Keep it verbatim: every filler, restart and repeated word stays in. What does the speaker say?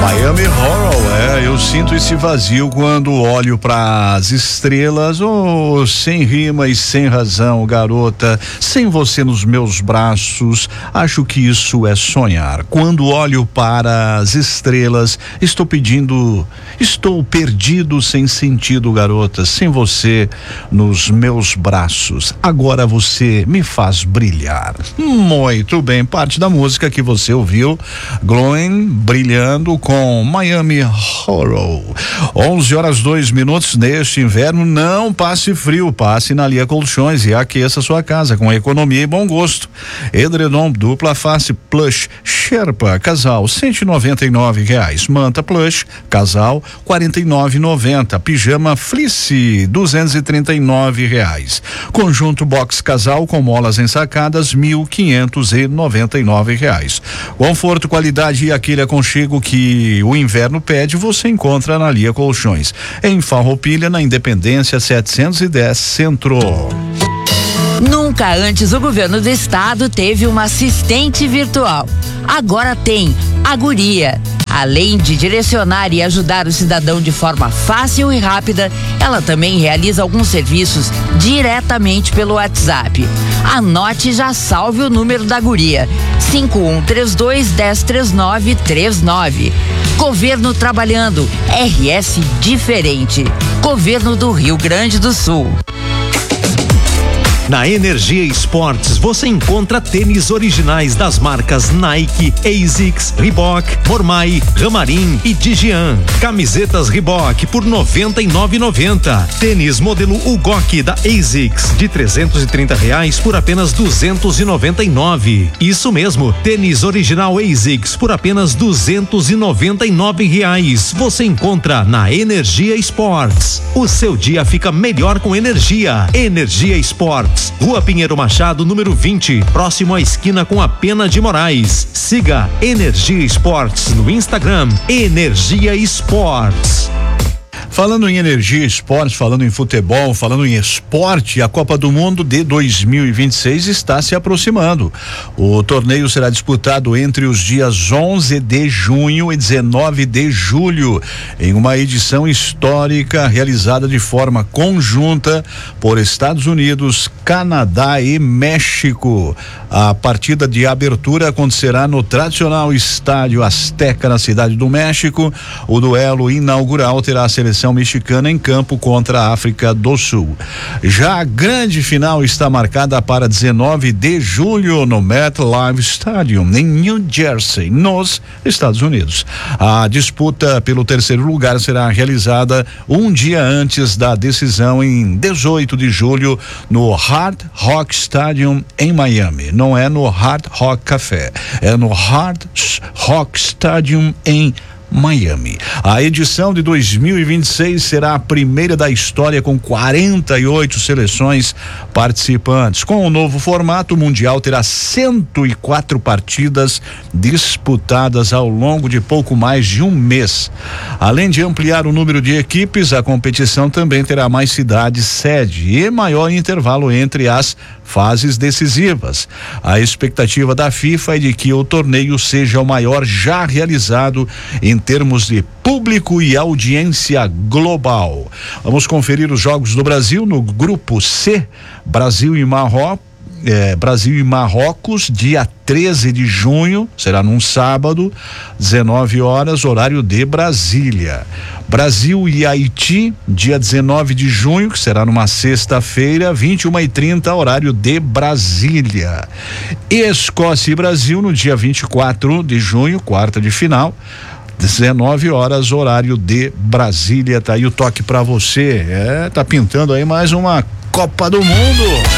Miami Horror, é, eu sinto esse vazio quando olho pras estrelas, oh, sem rima e sem razão, garota, sem você nos meus braços, acho que isso é sonhar. Quando olho para as estrelas, estou pedindo, estou perdido sem sentido, garota, sem você nos meus braços, agora você me faz brilhar. Muito bem, parte da música que você ouviu, Glowing, brilhando com com Miami Horror. onze horas dois minutos. Neste inverno, não passe frio, passe na Lia Colchões e aqueça sua casa com economia e bom gosto. Edredom dupla face plush Sherpa casal cento e noventa e nove reais. Manta plush casal quarenta e nove e noventa. Pijama fleece duzentos e trinta e nove reais. Conjunto box casal com molas ensacadas mil quinhentos e noventa e nove reais. Conforto, qualidade e aquele aconchego que o inverno pede, você encontra na Lia Colchões, em Farroupilha, na Independência setecentos e dez Centro. Nunca antes o governo do estado teve uma assistente virtual. Agora tem a Guria. Além de direcionar e ajudar o cidadão de forma fácil e rápida, ela também realiza alguns serviços diretamente pelo WhatsApp. Anote e já salve o número da Guria: cinco um três dois, um zero três nove três nove. Governo trabalhando, R S diferente. Governo do Rio Grande do Sul. Na Energia Esportes você encontra tênis originais das marcas Nike, ASICS, Reebok, Mormai, Ramarim e Digian. Camisetas Reebok por noventa e nove reais e noventa centavos. Tênis modelo Ugok da ASICS de trezentos e trinta reais por apenas duzentos e noventa e nove reais. Isso mesmo, tênis original ASICS por apenas duzentos e noventa e nove reais. Você encontra na Energia Esportes. O seu dia fica melhor com energia. Energia Esportes. Rua Pinheiro Machado, número vinte, próximo à esquina com a Pena de Moraes. Siga Energia Esportes no Instagram, Energia Esportes. Falando em energia, esporte, falando em futebol, falando em esporte, a Copa do Mundo de dois mil e vinte e seis está se aproximando. O torneio será disputado entre os dias onze de junho e dezenove de julho, em uma edição histórica realizada de forma conjunta por Estados Unidos, Canadá e México. A partida de abertura acontecerá no tradicional Estádio Azteca, na Cidade do México. O duelo inaugural terá a seleção mexicana em campo contra a África do Sul. Já a grande final está marcada para dezenove de julho no MetLife Stadium, em New Jersey, nos Estados Unidos. A disputa pelo terceiro lugar será realizada um dia antes da decisão, em dezoito de julho, no Hard Rock Stadium em Miami. Não é no Hard Rock Café, é no Hard Rock Stadium em Miami. A edição de dois mil e vinte e seis será a primeira da história com quarenta e oito seleções participantes. Com o novo formato, o Mundial terá cento e quatro partidas disputadas ao longo de pouco mais de um mês. Além de ampliar o número de equipes, a competição também terá mais cidades sede e maior intervalo entre as fases decisivas. A expectativa da FIFA é de que o torneio seja o maior já realizado em termos de público e audiência global. Vamos conferir os jogos do Brasil no grupo C. Brasil e Marrocos. É, Brasil e Marrocos, dia treze de junho, será num sábado, dezenove horas, horário de Brasília. Brasil e Haiti, dia dezenove de junho, que será numa sexta-feira, vinte e uma e trinta, horário de Brasília. Escócia e Brasil, no dia vinte e quatro de junho, quarta de final, dezenove horas, horário de Brasília. Tá aí o toque pra você. É, tá pintando aí mais uma Copa do Mundo.